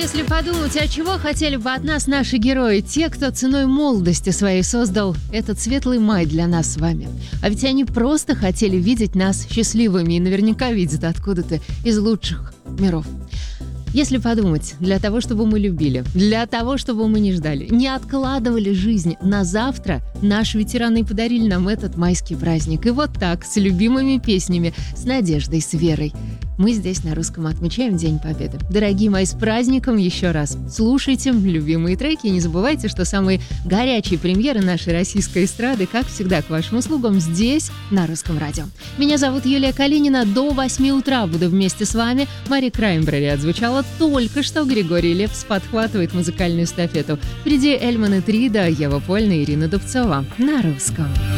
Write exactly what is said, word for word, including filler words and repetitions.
Если подумать, а чего хотели бы от нас наши герои, те, кто ценой молодости своей создал этот светлый май для нас с вами. А ведь они просто хотели видеть нас счастливыми и наверняка видят откуда-то из лучших миров. Если подумать, для того, чтобы мы любили, для того, чтобы мы не ждали, не откладывали жизнь на завтра, наши ветераны подарили нам этот майский праздник. И вот так, с любимыми песнями, с надеждой, с верой. Мы здесь на Русском отмечаем День Победы. Дорогие мои, с праздником еще раз. Слушайте любимые треки и не забывайте, что самые горячие премьеры нашей российской эстрады, как всегда, к вашим услугам здесь, на Русском радио. Меня зовут Юлия Калинина. До восьми утра буду вместе с вами. Мари Краймбрери отзвучала только что. Григорий Лепс подхватывает музыкальную эстафету. Впереди Эльман и Трида, Ева Польна и Ирина Дубцова на Русском.